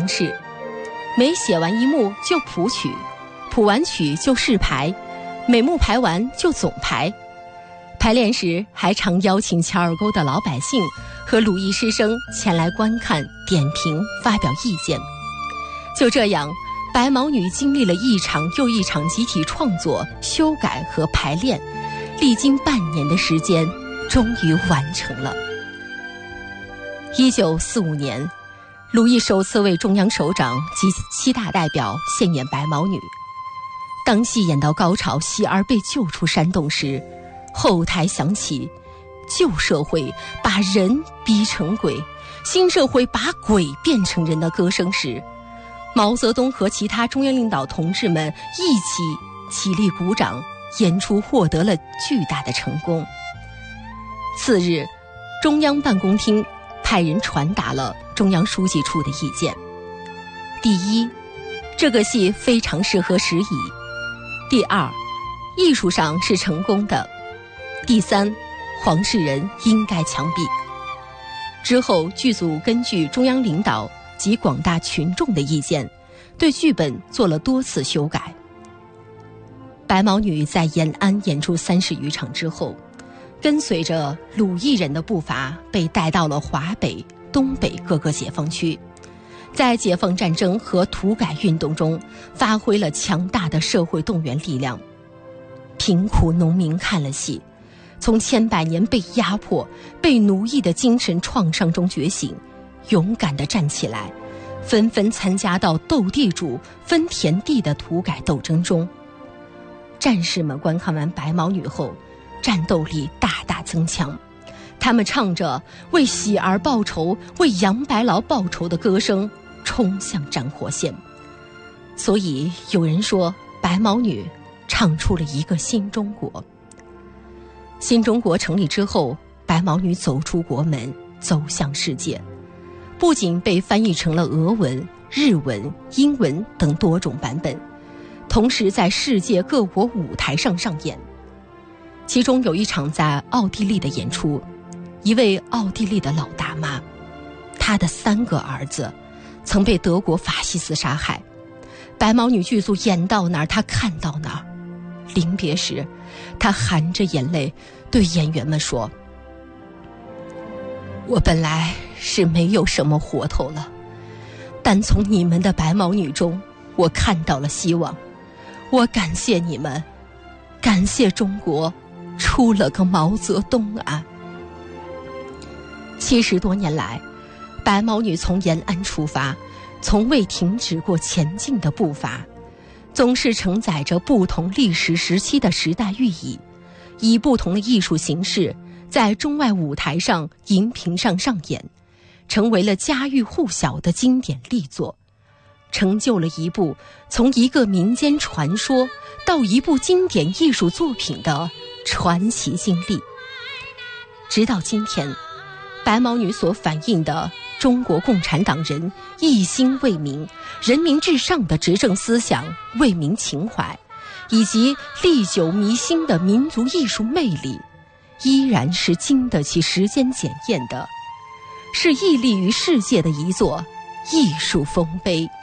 方式，每写完一幕就谱曲，谱完曲就试排，每幕排完就总排。排练时还常邀请乔尔沟的老百姓和鲁艺师生前来观看、点评、发表意见。就这样，白毛女经历了一场又一场集体创作、修改和排练，历经半年的时间，终于完成了。1945年，鲁艺首次为中央首长及7大代表献演白毛女。当戏演到高潮，喜儿被救出山洞时，后台响起旧社会把人逼成鬼，新社会把鬼变成人的歌声时，毛泽东和其他中央领导同志们一起起立鼓掌，演出获得了巨大的成功。次日，中央办公厅派人传达了中央书记处的意见：第一，这个戏非常适合时宜；第二，艺术上是成功的；第三，黄世仁应该枪毙。之后，剧组根据中央领导及广大群众的意见，对剧本做了多次修改。白毛女在延安演出30余场之后，跟随着鲁艺人的步伐被带到了华北、东北各个解放区，在解放战争和土改运动中发挥了强大的社会动员力量。贫苦农民看了戏，从千百年被压迫、被奴役的精神创伤中觉醒，勇敢地站起来，纷纷参加到斗地主、分田地的土改斗争中。战士们观看完白毛女后，战斗力大大增强，他们唱着为喜儿报仇、为杨白劳报仇的歌声，冲向战火线。所以有人说，白毛女唱出了一个新中国。新中国成立之后，白毛女走出国门，走向世界，不仅被翻译成了俄文、日文、英文等多种版本，同时在世界各国舞台上上演。其中有一场在奥地利的演出，一位奥地利的老大妈，她的3个儿子曾被德国法西斯杀害。白毛女剧组演到哪儿，她看到哪儿。临别时，她含着眼泪对演员们说：我本来是没有什么活头了，但从你们的白毛女中，我看到了希望。我感谢你们，感谢中国出了个毛泽东啊。70多年来，白毛女从延安出发，从未停止过前进的步伐，总是承载着不同历史时期的时代寓意，以不同的艺术形式在中外舞台上、荧屏上上演，成为了家喻户晓的经典力作，成就了一部从一个民间传说到一部经典艺术作品的传奇经历。直到今天，白毛女所反映的中国共产党人一心为民、人民至上的执政思想、为民情怀，以及历久弥新的民族艺术魅力，依然是经得起时间检验的，是屹立于世界的一座艺术丰碑。